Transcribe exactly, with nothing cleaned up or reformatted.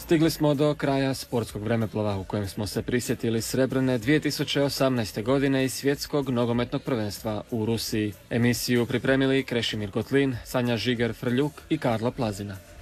Stigli smo do kraja sportskog vremeplova u kojem smo se prisjetili srebrne dvije tisuće osamnaeste. godine i svjetskog nogometnog prvenstva u Rusiji. Emisiju pripremili Krešimir Kotlin, Sanja Žiger-Frljuk i Karlo Plazina.